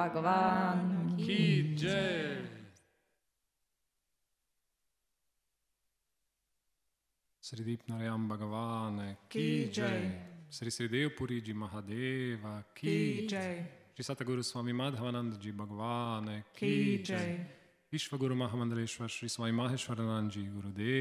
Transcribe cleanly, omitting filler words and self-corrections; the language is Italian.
Bhagavan Ki Jai. Sri Deep Narayam Bhagavan Ki Jai. Sri Sri Dev Puri Ji Mahadeva Ki Jai. Sri Satguru Swami Madhavanand Ji Bhagavan Ki Jai. Vishwaguru Mahamandaleshwar Sri Swami Maheshwaranand Ji Gurudev